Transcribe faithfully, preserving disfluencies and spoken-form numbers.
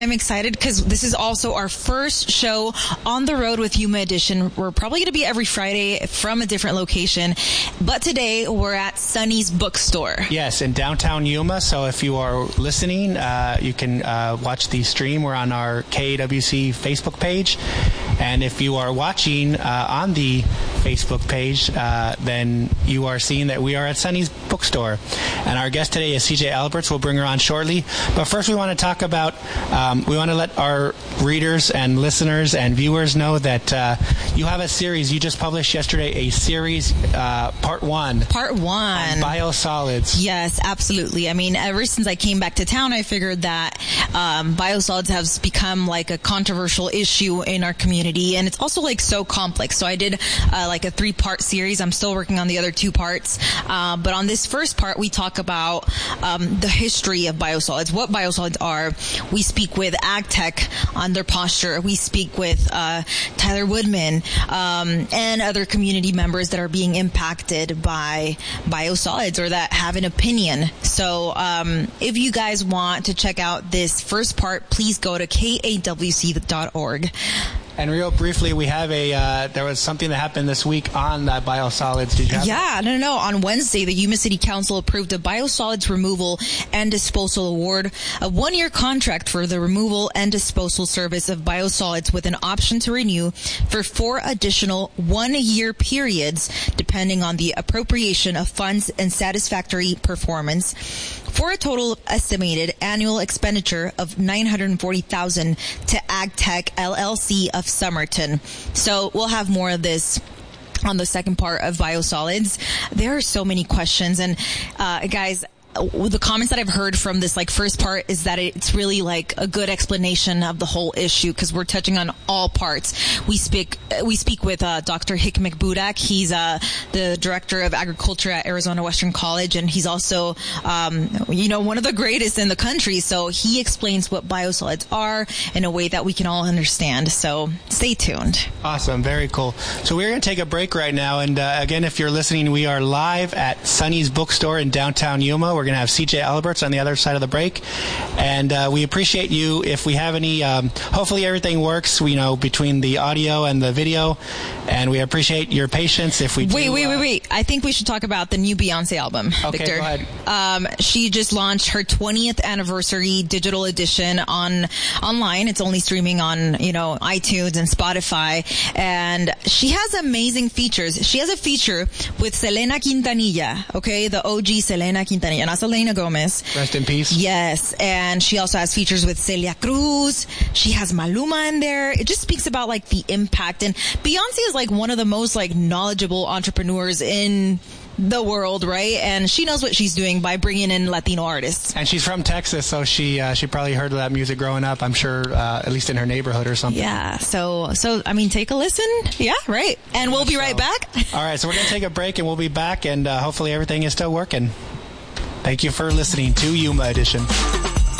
I'm excited because this is also our first show on the road with Yuma Edition. We're probably going to be every Friday from a different location, but today we're at Sunny's Bookstore. Yes, in downtown Yuma. So if you are listening, uh, you can uh, watch the stream. We're on our K A W C Facebook page. And if you are watching uh, on the Facebook page, uh, then you are seeing that we are at Sunny's Bookstore. And our guest today is C J Alberts. We'll bring her on shortly. But first we want to talk about, um, we want to let our readers and listeners and viewers know that uh, you have a series. You just published yesterday a series, uh, part one. Part one. On biosolids. Yes, absolutely. I mean, ever since I came back to town, I figured that um, biosolids has become like a controversial issue in our community. And it's also like so complex. So I did uh, like a three-part series. I'm still working on the other two parts. Uh, but on this first part, we talk about um, the history of biosolids, what biosolids are. We speak with AgTech on their posture. We speak with uh, Tyler Woodman um, and other community members that are being impacted by biosolids or that have an opinion. So um, if you guys want to check out this first part, please go to K A W C dot org. And real briefly, we have a, uh, there was something that happened this week on uh, biosolids. Did you have Yeah, that? no, no, no. On Wednesday, the Yuma City Council approved a biosolids removal and disposal award, a one-year contract for the removal and disposal service of biosolids with an option to renew for four additional one-year periods, depending on the appropriation of funds and satisfactory performance, for a total estimated annual expenditure of nine hundred forty thousand dollars to AgTech L L C of Somerton. So we'll have more of this on the second part of biosolids. There are so many questions, and uh, guys, the comments that I've heard from this like first part is that it's really like a good explanation of the whole issue because we're touching on all parts. We speak we speak with uh, Doctor Hick McBudak. He's uh, the director of agriculture at Arizona Western College, and he's also um, you know one of the greatest in the country. So he explains what biosolids are in a way that we can all understand. So stay tuned. Awesome, very cool. So we're going to take a break right now, and uh, again, if you're listening, we are live at Sunny's Bookstore in downtown Yuma. We're going to have C J Alberts on the other side of the break, and uh, we appreciate you. If we have any, um, hopefully everything works, you know, between the audio and the video, and we appreciate your patience. If we wait, do, wait, uh, wait, wait, I think we should talk about the new Beyonce album. Okay, Victor. go ahead. Um, she just launched her twentieth anniversary digital edition on online. It's only streaming on you know iTunes and Spotify, and she has amazing features. She has a feature with Selena Quintanilla, okay, the O G Selena Quintanilla. Selena Gomez. Rest in peace. Yes, and she also has features with Celia Cruz. She has Maluma in there. It just speaks about like the impact. And Beyonce is like one of the most like knowledgeable entrepreneurs in the world, right? And she knows what she's doing by bringing in Latino artists. And she's from Texas, so she uh, she probably heard of that music growing up. I'm sure, uh, at least in her neighborhood or something. Yeah. So so I mean, take a listen. Yeah, right. And we'll be right back. All right. So we're gonna take a break, and we'll be back, and uh, hopefully everything is still working. Thank you for listening to Yuma Edition.